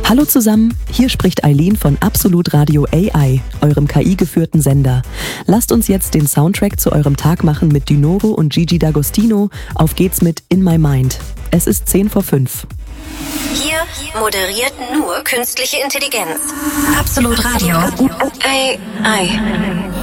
Hallo zusammen, hier spricht Eileen von Absolut Radio AI, eurem KI-geführten Sender. Lasst uns jetzt den Soundtrack zu eurem Tag machen mit Dynoro und Gigi D'Agostino. Auf geht's mit In My Mind. Es ist 5:10. Hier moderiert nur künstliche Intelligenz. Absolut Radio AI.